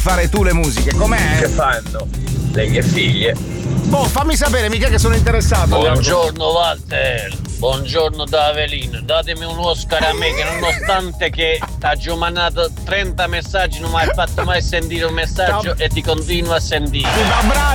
fare tu le musiche, com'è? Che fanno le mie figlie. Boh, fammi sapere, mica che sono interessato. Buongiorno Walter, buongiorno da Avelino, datemi un Oscar a me che nonostante che ti ho mandato 30 messaggi non mi hai fatto mai sentire un messaggio e ti continuo a sentire.